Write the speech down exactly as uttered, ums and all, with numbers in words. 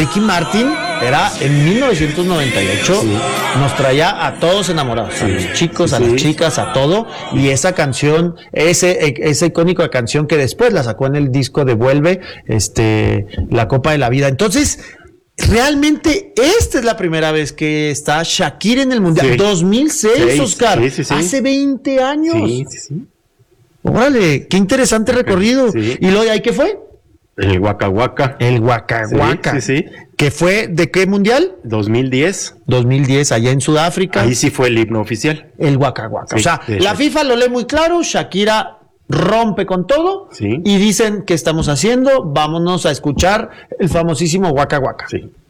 Ricky Martin era en mil novecientos noventa y ocho, sí. Nos traía a todos enamorados, sí. A los chicos, a sí. Las chicas, a todo, y esa canción, ese, esa icónica canción que después la sacó en el disco de Vuelve, este, La Copa de la Vida. Entonces, realmente esta es la primera vez que está Shakira en el Mundial. Sí. dos mil seis, sí, Oscar, sí, sí, sí. Hace veinte años. Sí, sí, sí. Órale, qué interesante recorrido. Sí. ¿Y luego ahí qué fue? El Waka Waka. El Waka Waka. Sí, sí, sí. ¿Que fue de qué mundial? dos mil diez. dos mil diez, allá en Sudáfrica. Ahí sí fue el himno oficial. El Waka Waka. Sí, o sea, la FIFA lo lee muy claro, Shakira rompe con todo, sí. Y dicen, ¿qué estamos haciendo? Vámonos a escuchar el famosísimo Waka Waka. Sí.